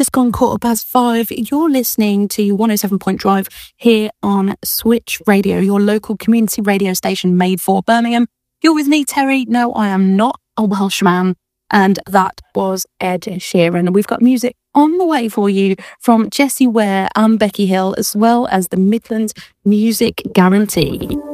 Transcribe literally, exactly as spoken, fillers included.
just gone quarter past five. You're listening to one oh seven Point Drive here on Switch Radio, your local community radio station made for Birmingham. You're with me, Terry. No, I am not a Welshman. And that was Ed Sheeran. We've got music on the way for you from Jessie Ware and Becky Hill, as well as the Midlands Music Guarantee.